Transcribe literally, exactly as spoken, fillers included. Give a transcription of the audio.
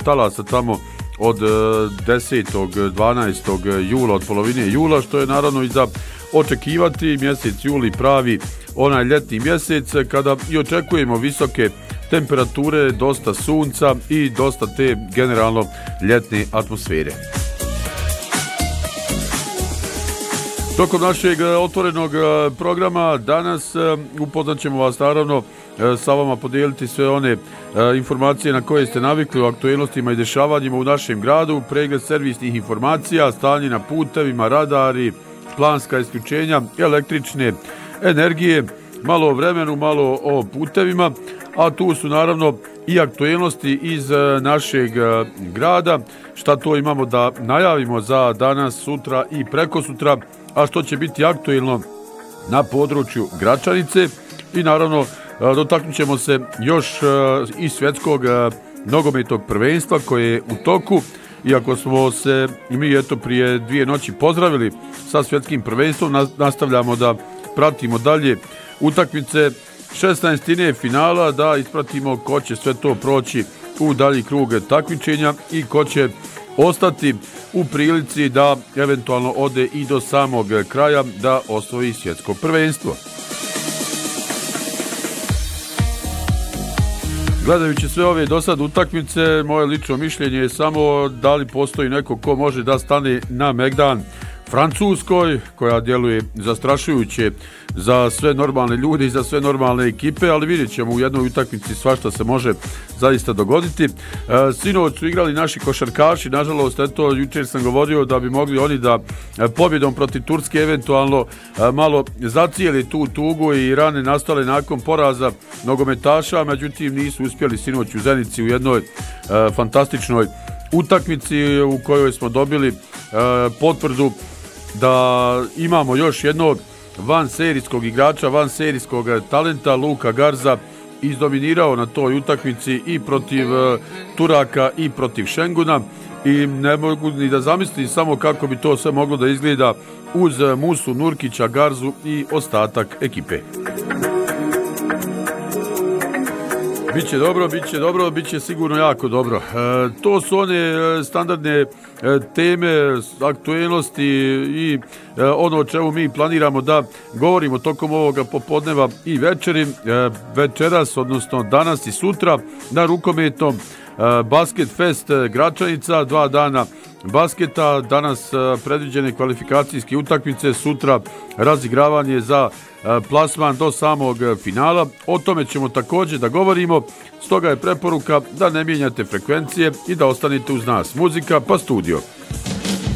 talasa tamo od desetog dvanaestog jula, od polovine jula, što je naravno i za očekivati. Mjesec juli pravi onaj ljetni mjesec kada i očekujemo visoke temperature, dosta sunca i dosta te generalno ljetne atmosfere. Tokom našeg otvorenog programa danas upoznat ćemo vas naravno sa vama podijeliti sve one informacije na koje ste navikli o aktuelnostima i dešavanjima u našem gradu, pregled servisnih informacija, stanje na putevima, radari, planska isključenja, električne energije, malo o vremenu, malo o putevima, a tu su naravno i aktuelnosti iz našeg grada, šta to imamo da najavimo za danas, sutra i prekosutra, a što će biti aktuelno na području Gračanice i naravno dotaknut ćemo se još i svjetskog nogometnog prvenstva koje je u toku. Iako smo se i mi eto prije dvije noći pozdravili sa svjetskim prvenstvom, nastavljamo da pratimo dalje utakmice šesnaestine finala, da ispratimo ko će sve to proći u dalji krug takmičenja i ko će ostati u prilici da eventualno ode i do samog kraja da osvoji svjetsko prvenstvo. Gledajući sve ove do sad utakmice, moje lično mišljenje je samo da li postoji neko ko može da stane na megdan Francuskoj, koja djeluje zastrašujuće za sve normalne ljude i za sve normalne ekipe, ali vidjet ćemo u jednoj utakmici svašta se može zaista dogoditi. E, sinoć su igrali naši košarkaši, nažalost, eto, jučer sam govorio da bi mogli oni da pobjedom protiv Turske eventualno e, malo zacijeli tu tugu i rane nastale nakon poraza nogometaša, međutim nisu uspjeli sinoć u Zenici u jednoj e, fantastičnoj utakmici u kojoj smo dobili e, potvrdu da imamo još jednog vanserijskog igrača, vanserijskog talenta. Luka Garza izdominirao na toj utakmici i protiv Turaka i protiv Šenguna i ne mogu ni da zamislim samo kako bi to sve moglo da izgleda uz Musu Nurkića, Garzu i ostatak ekipe. Biće dobro, biće dobro, biće sigurno jako dobro. E, to su one standardne e, teme, aktuelnosti i e, ono o čemu mi planiramo da govorimo tokom ovoga popodneva i večeri. E, večeras, odnosno danas i sutra, na rukometnom e, Basket Fest Gračanica, dva dana basketa, danas e, predviđene kvalifikacijske utakmice, sutra razigravanje za plasman do samog finala. O tome ćemo također da govorimo, stoga je preporuka da ne mijenjate frekvencije i da ostanete uz nas. Muzika pa studio.